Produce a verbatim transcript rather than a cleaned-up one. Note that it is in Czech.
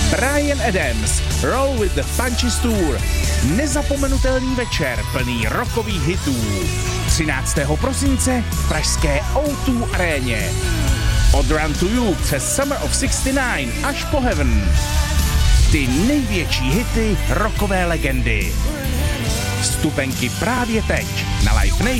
Bryan Adams, Roll with the Punches Tour. Nezapomenutelný večer plný rockových hitů. třináctého prosince v pražské ó dva aréně. Od Run to You přes Summer of šedesát devět až po Heaven. Ty největší hity rockové legendy. Vstupenky právě teď na Live Nation.